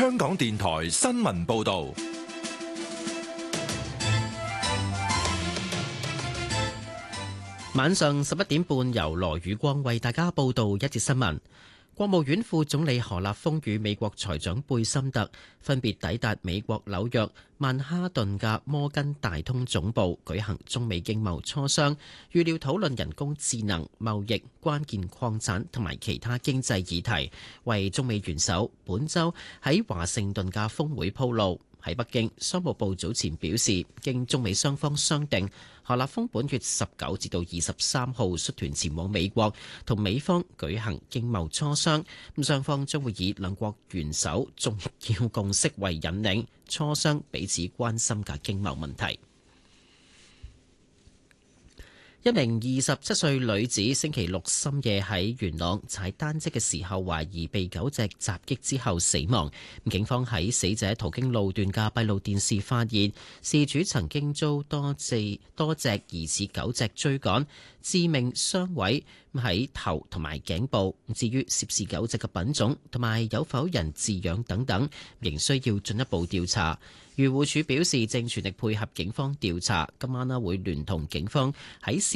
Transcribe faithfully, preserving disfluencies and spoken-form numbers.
香港電台新聞報道。 晚上十一點半，由羅宇光為大家報道一節新聞。國務院副總理何立峰與美國財長貝森特分別抵達美國紐約曼哈頓嘅摩根大通總部，舉行中美經貿磋商，預料討論人工智能、貿易、關鍵礦產同埋其他經濟議題，為中美元首本週喺華盛頓嘅峰會鋪路。喺北京，商務部早前表示，經中美雙方商定，何立峰本月十九至到二十三號率團前往美國，同美方舉行經貿磋商。咁雙方將會以兩國元首重要共識為引領，磋商彼此關心嘅經貿問題。一名二十七歲女子星期六深夜喺元朗踩單車嘅時候，懷疑被狗隻襲擊之後死亡。警方喺死者途經路段嘅閉路電視發現，事主曾經遭多隻多隻疑似狗隻追趕，致命傷毀喺頭同埋頸部。至於涉事狗隻嘅品種同埋有否人飼養等等，仍需要進一步調查。漁護署表示，正全力配合警方調查，今晚咧會聯同警方喺